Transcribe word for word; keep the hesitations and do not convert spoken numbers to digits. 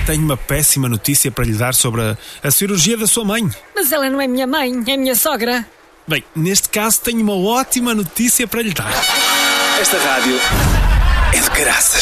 tenho uma péssima notícia para lhe dar sobre a, a cirurgia da sua mãe. Mas ela não é minha mãe, é minha sogra. Bem, neste caso tenho uma ótima notícia para lhe dar. Esta rádio é de caraças.